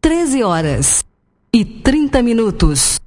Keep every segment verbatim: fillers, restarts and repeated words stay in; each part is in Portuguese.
treze horas e trinta minutos.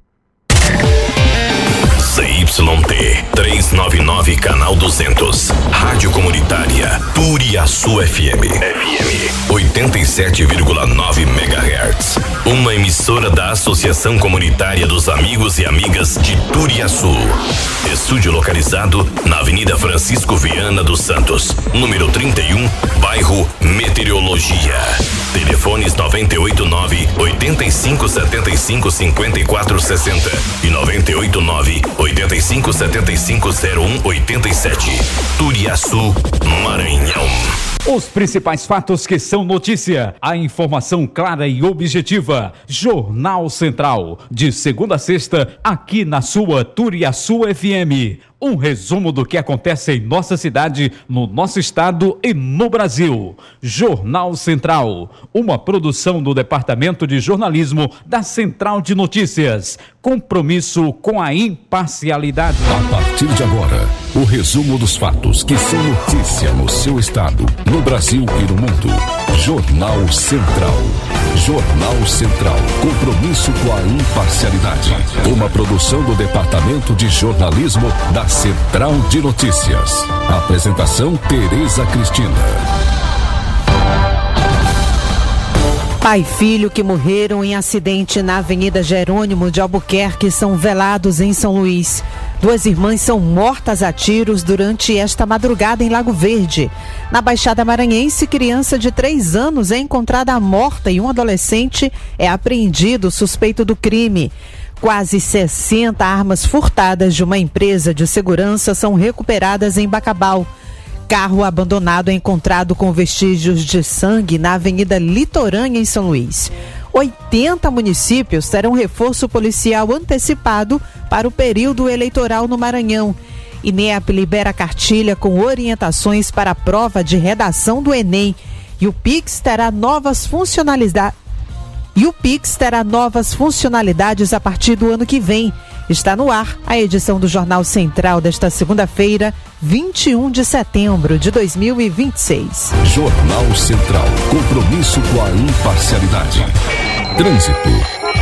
C Y T trezentos e noventa e nove, canal duzentos. Rádio Comunitária Turiaçu F M. F M oitenta e sete vírgula nove megahertz. Uma emissora da Associação Comunitária dos Amigos e Amigas de Turiaçu. Estúdio localizado na Avenida Francisco Viana dos Santos, número trinta e um, bairro Meteorologia. Telefones noventa e oito nove, oitenta e cinco, setenta e cinco, cinquenta e quatro sessenta e noventa e oito nove, oitenta e cinco, setenta e cinco, zero um, oitenta e sete. Turiaçu, Maranhão. Os principais fatos que são notícia, a informação clara e objetiva. Jornal Central, de segunda a sexta, aqui na sua Turiaçu F M. Um resumo do que acontece em nossa cidade, no nosso estado e no Brasil. Jornal Central, uma produção do Departamento de Jornalismo da Central de Notícias. Compromisso com a imparcialidade. A partir de agora, o resumo dos fatos que são notícia no seu estado, no Brasil e no mundo. Jornal Central. Jornal Central. Compromisso com a imparcialidade. Uma produção do Departamento de Jornalismo da Central de Notícias. Apresentação: Tereza Cristina. Pai e filho que morreram em acidente na Avenida Jerônimo de Albuquerque são velados em São Luís. Duas irmãs são mortas a tiros durante esta madrugada em Lago Verde. Na Baixada Maranhense, criança de três anos é encontrada morta e um adolescente é apreendido suspeito do crime. Quase sessenta armas furtadas de uma empresa de segurança são recuperadas em Bacabal. Carro abandonado é encontrado com vestígios de sangue na Avenida Litorânea, em São Luís. oitenta municípios terão reforço policial antecipado para o período eleitoral no Maranhão. INEP libera cartilha com orientações para a prova de redação do Enem. E o Pix terá novas funcionalidades. E o Pix terá novas funcionalidades a partir do ano que vem. Está no ar a edição do Jornal Central desta segunda-feira, vinte e um de setembro de dois mil e vinte e seis. Jornal Central. Compromisso com a imparcialidade. Trânsito.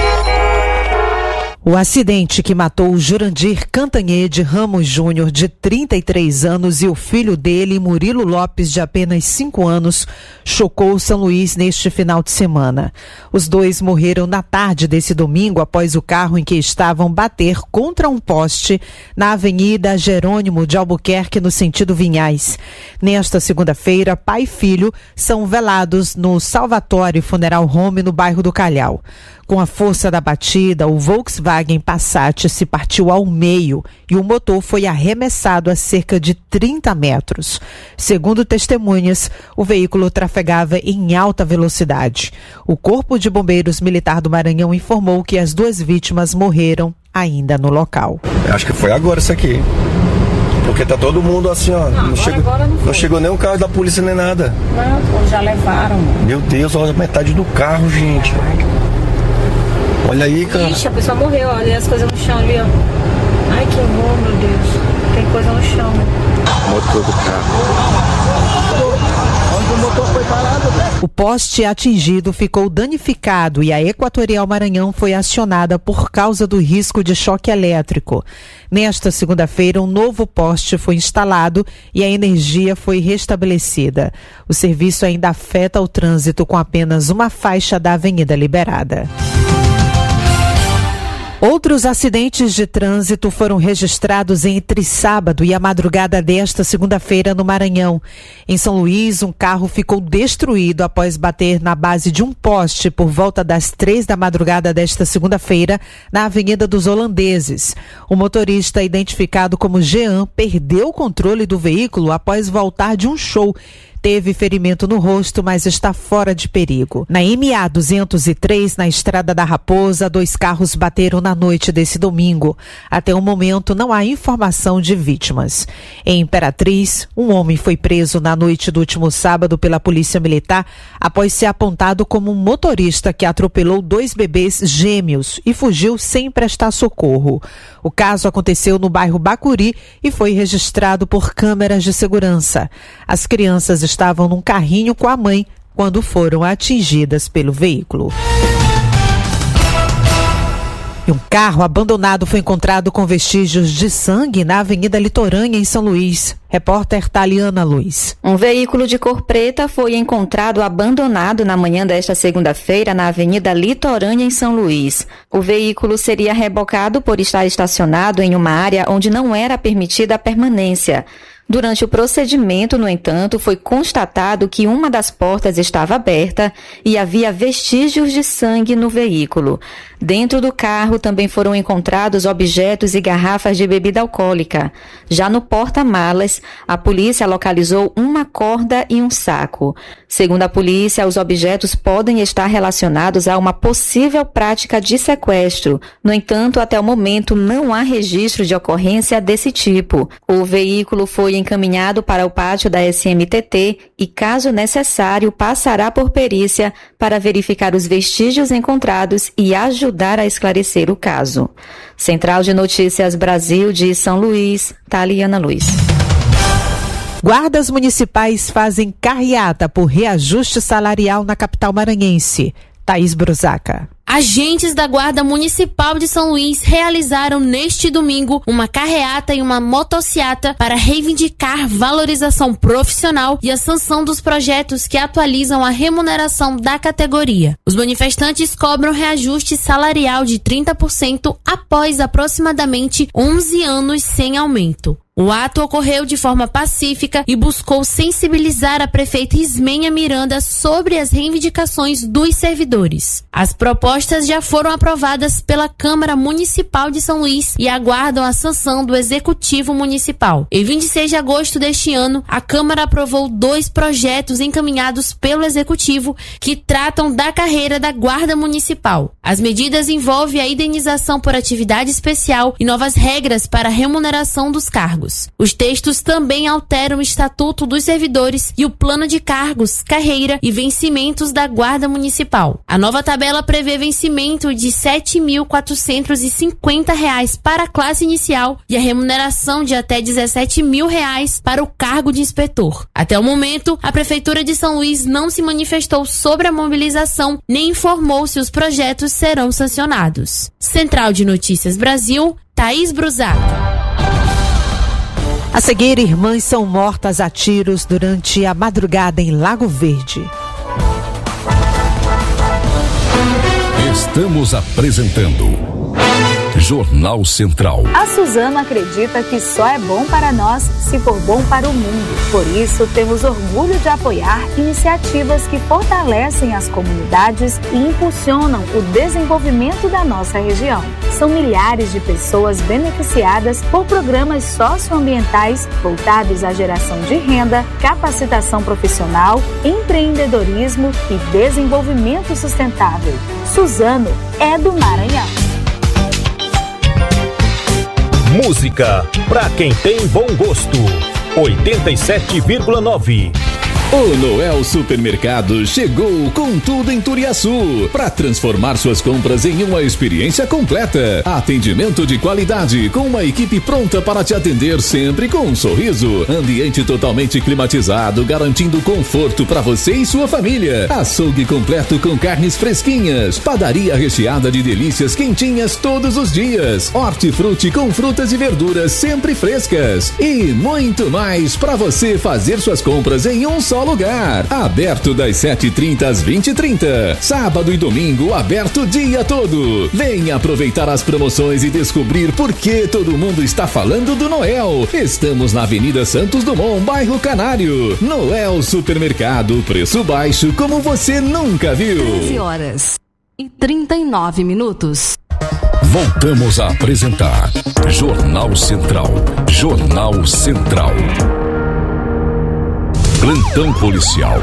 O acidente que matou Jurandir Cantanhede Ramos Júnior, de trinta e três anos, e o filho dele, Murilo Lopes, de apenas cinco anos, chocou São Luís neste final de semana. Os dois morreram na tarde desse domingo após o carro em que estavam bater contra um poste na Avenida Jerônimo de Albuquerque, no sentido Vinhais. Nesta segunda-feira, pai e filho são velados no Salvatório Funeral Home, no bairro do Calhau. Com a força da batida, o Volkswagen Passat se partiu ao meio e o motor foi arremessado a cerca de trinta metros. Segundo testemunhas, o veículo trafegava em alta velocidade. O Corpo de Bombeiros Militar do Maranhão informou que as duas vítimas morreram ainda no local. Eu acho que foi agora isso aqui. Porque tá todo mundo assim, ó. Não, não, chegou, não, não chegou nem o carro da polícia nem nada. Não, já levaram. Meu Deus, olha a metade do carro, gente. Olha aí, cara. Ixi, a pessoa morreu, olha as coisas no chão ali, ó. Ai, que horror, meu Deus. Tem coisa no chão. Motor do carro. Onde o motor foi parado, né? O poste atingido ficou danificado e a Equatorial Maranhão foi acionada por causa do risco de choque elétrico. Nesta segunda-feira, um novo poste foi instalado e a energia foi restabelecida. O serviço ainda afeta o trânsito com apenas uma faixa da avenida liberada. Outros acidentes de trânsito foram registrados entre sábado e a madrugada desta segunda-feira no Maranhão. Em São Luís, um carro ficou destruído após bater na base de um poste por volta das três da madrugada desta segunda-feira, na Avenida dos Holandeses. O motorista, identificado como Jean, perdeu o controle do veículo após voltar de um show. Teve ferimento no rosto, mas está fora de perigo. Na M A duzentos e três, na Estrada da Raposa, dois carros bateram na noite desse domingo. Até o momento, não há informação de vítimas. Em Imperatriz, um homem foi preso na noite do último sábado pela Polícia Militar após ser apontado como um motorista que atropelou dois bebês gêmeos e fugiu sem prestar socorro. O caso aconteceu no bairro Bacuri e foi registrado por câmeras de segurança. As crianças estavam num carrinho com a mãe quando foram atingidas pelo veículo. E um carro abandonado foi encontrado com vestígios de sangue na Avenida Litorânea, em São Luís. Repórter Taliana Luiz. Um veículo de cor preta foi encontrado abandonado na manhã desta segunda-feira na Avenida Litorânea, em São Luís. O veículo seria rebocado por estar estacionado em uma área onde não era permitida a permanência. Durante o procedimento, no entanto, foi constatado que uma das portas estava aberta e havia vestígios de sangue no veículo. Dentro do carro também foram encontrados objetos e garrafas de bebida alcoólica. Já no porta-malas, a polícia localizou uma corda e um saco. Segundo a polícia, os objetos podem estar relacionados a uma possível prática de sequestro. No entanto, até o momento, não há registro de ocorrência desse tipo. O veículo foi encaminhado para o pátio da S M T T e, caso necessário, passará por perícia para verificar os vestígios encontrados e ajudar a esclarecer o caso. Central de Notícias Brasil de São Luís, Taliana Luiz. Guardas municipais fazem carreata por reajuste salarial na capital maranhense. Thaís Brusaca. Agentes da Guarda Municipal de São Luís realizaram neste domingo uma carreata e uma motociata para reivindicar valorização profissional e a sanção dos projetos que atualizam a remuneração da categoria. Os manifestantes cobram reajuste salarial de trinta por cento após aproximadamente onze anos sem aumento. O ato ocorreu de forma pacífica e buscou sensibilizar a prefeita Ismênia Miranda sobre as reivindicações dos servidores. As propostas já foram aprovadas pela Câmara Municipal de São Luís e aguardam a sanção do Executivo Municipal. Em vinte e seis de agosto deste ano, a Câmara aprovou dois projetos encaminhados pelo Executivo que tratam da carreira da Guarda Municipal. As medidas envolvem a indenização por atividade especial e novas regras para a remuneração dos cargos. Os textos também alteram o Estatuto dos Servidores e o Plano de Cargos, Carreira e Vencimentos da Guarda Municipal. A nova tabela prevê vencimento de sete mil quatrocentos e cinquenta reais para a classe inicial e a remuneração de até dezessete mil reais para o cargo de inspetor. Até o momento, a Prefeitura de São Luís não se manifestou sobre a mobilização nem informou se os projetos serão sancionados. Central de Notícias Brasil, Thaís Brusaca. A seguir, irmãs são mortas a tiros durante a madrugada em Lago Verde. Estamos apresentando Jornal Central. A Suzano acredita que só é bom para nós se for bom para o mundo. Por isso, temos orgulho de apoiar iniciativas que fortalecem as comunidades e impulsionam o desenvolvimento da nossa região. São milhares de pessoas beneficiadas por programas socioambientais voltados à geração de renda, capacitação profissional, empreendedorismo e desenvolvimento sustentável. Suzano é do Maranhão. Música pra quem tem bom gosto. oitenta e sete vírgula nove. O Noel Supermercado chegou com tudo em Turiaçu para transformar suas compras em uma experiência completa. Atendimento de qualidade com uma equipe pronta para te atender sempre com um sorriso. Ambiente totalmente climatizado, garantindo conforto para você e sua família. Açougue completo com carnes fresquinhas. Padaria recheada de delícias quentinhas todos os dias. Hortifruti com frutas e verduras sempre frescas. E muito mais para você fazer suas compras em um só lugar. Aberto das sete e trinta às vinte e trinta. Sábado e domingo aberto o dia todo. Venha aproveitar as promoções e descobrir por que todo mundo está falando do Noel. Estamos na Avenida Santos Dumont, bairro Canário. Noel Supermercado, preço baixo como você nunca viu. treze horas e trinta e nove minutos. Voltamos a apresentar Jornal Central. Jornal Central. Plantão policial.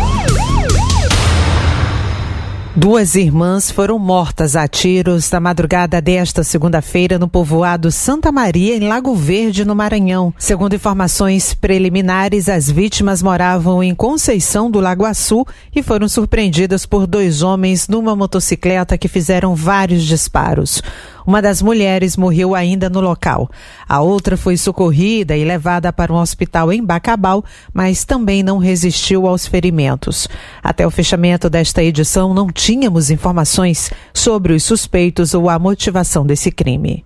Duas irmãs foram mortas a tiros na madrugada desta segunda-feira no povoado Santa Maria, em Lago Verde, no Maranhão. Segundo informações preliminares, as vítimas moravam em Conceição do Lagoaçu e foram surpreendidas por dois homens numa motocicleta que fizeram vários disparos. Uma das mulheres morreu ainda no local. A outra foi socorrida e levada para um hospital em Bacabal, mas também não resistiu aos ferimentos. Até o fechamento desta edição, não tínhamos informações sobre os suspeitos ou a motivação desse crime.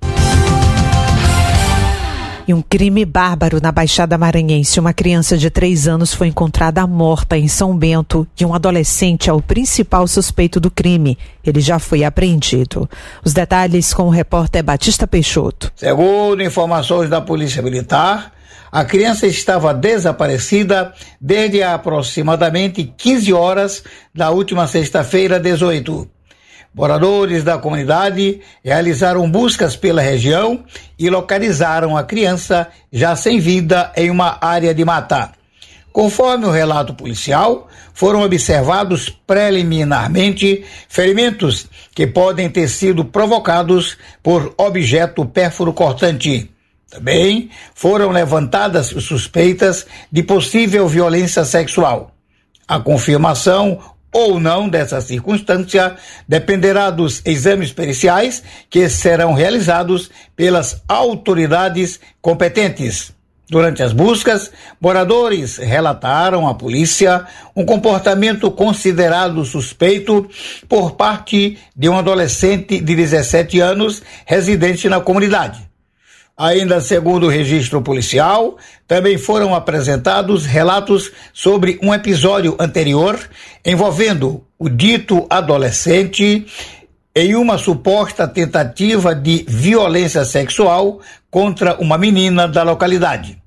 E um crime bárbaro na Baixada Maranhense. Uma criança de três anos foi encontrada morta em São Bento e um adolescente é o principal suspeito do crime. Ele já foi apreendido. Os detalhes com o repórter Batista Peixoto. Segundo informações da Polícia Militar, a criança estava desaparecida desde aproximadamente quinze horas da última sexta-feira, dezoito. Moradores da comunidade realizaram buscas pela região e localizaram a criança já sem vida em uma área de mata. Conforme o relato policial, foram observados preliminarmente ferimentos que podem ter sido provocados por objeto pérfuro cortante. Também foram levantadas suspeitas de possível violência sexual. A confirmação ou não dessa circunstância dependerá dos exames periciais que serão realizados pelas autoridades competentes. Durante as buscas, moradores relataram à polícia um comportamento considerado suspeito por parte de um adolescente de dezessete anos residente na comunidade. Ainda segundo o registro policial, também foram apresentados relatos sobre um episódio anterior envolvendo o dito adolescente em uma suposta tentativa de violência sexual contra uma menina da localidade.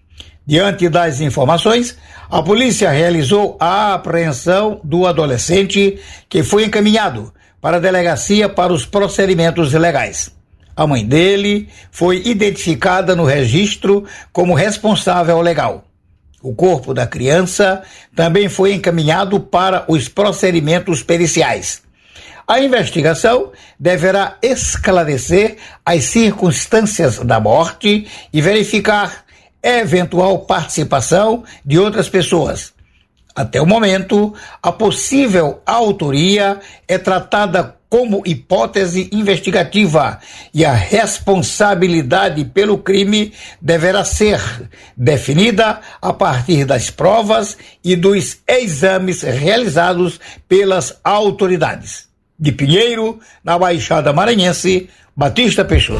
Diante das informações, a polícia realizou a apreensão do adolescente, que foi encaminhado para a delegacia para os procedimentos legais. A mãe dele foi identificada no registro como responsável legal. O corpo da criança também foi encaminhado para os procedimentos periciais. A investigação deverá esclarecer as circunstâncias da morte e verificar eventual participação de outras pessoas. Até o momento, a possível autoria é tratada como hipótese investigativa e a responsabilidade pelo crime deverá ser definida a partir das provas e dos exames realizados pelas autoridades. De Pinheiro, na Baixada Maranhense, Batista Peixoto.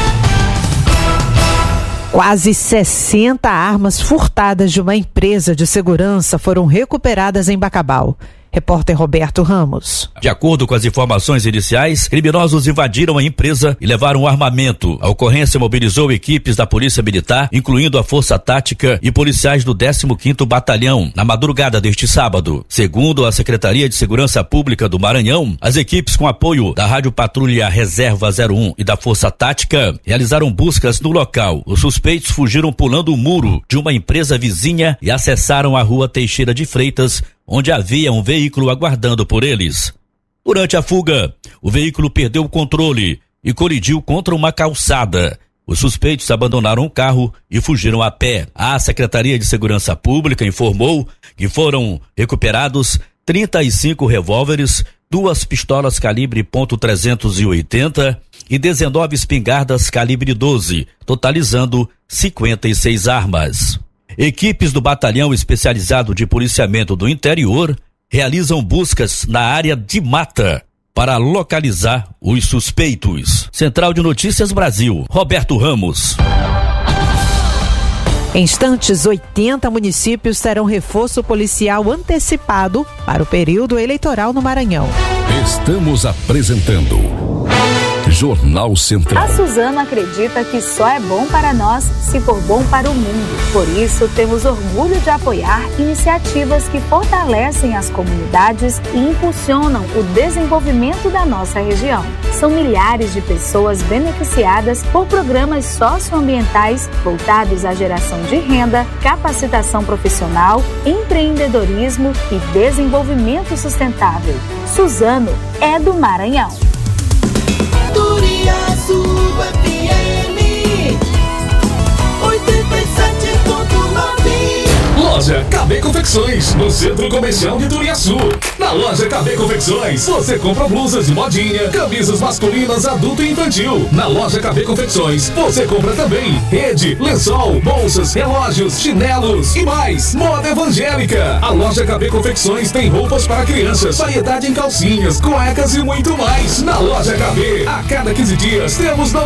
Quase sessenta armas furtadas de uma empresa de segurança foram recuperadas em Bacabal. Repórter Roberto Ramos. De acordo com as informações iniciais, criminosos invadiram a empresa e levaram armamento. A ocorrência mobilizou equipes da Polícia Militar, incluindo a Força Tática e policiais do décimo quinto Batalhão, na madrugada deste sábado. Segundo a Secretaria de Segurança Pública do Maranhão, as equipes com apoio da Rádio Patrulha Reserva zero um e da Força Tática realizaram buscas no local. Os suspeitos fugiram pulando o muro de uma empresa vizinha e acessaram a Rua Teixeira de Freitas, onde havia um veículo aguardando por eles. Durante a fuga, o veículo perdeu o controle e colidiu contra uma calçada. Os suspeitos abandonaram o carro e fugiram a pé. A Secretaria de Segurança Pública informou que foram recuperados trinta e cinco revólveres, duas pistolas calibre ponto trezentos e oitenta e dezenove espingardas calibre doze, totalizando cinquenta e seis armas. Equipes do Batalhão Especializado de Policiamento do Interior realizam buscas na área de mata para localizar os suspeitos. Central de Notícias Brasil, Roberto Ramos. Em instantes, oitenta municípios terão reforço policial antecipado para o período eleitoral no Maranhão. Estamos apresentando Jornal Central. A Suzano acredita que só é bom para nós se for bom para o mundo. Por isso, temos orgulho de apoiar iniciativas que fortalecem as comunidades e impulsionam o desenvolvimento da nossa região. São milhares de pessoas beneficiadas por programas socioambientais voltados à geração de renda, capacitação profissional, empreendedorismo e desenvolvimento sustentável. Suzano é do Maranhão. Turiaçu F M oitenta e sete ponto nove. loja K B Confecções, no Centro Comercial de Turiaçu. Na loja K B Confecções, você compra blusas de modinha, camisas masculinas, adulto e infantil. Na loja K B Confecções, você compra também rede, lençol, bolsas, relógios, chinelos e mais. Moda evangélica. A loja K B Confecções tem roupas para crianças, variedade em calcinhas, cuecas e muito mais. Na loja K B, a cada quinze dias temos novidades.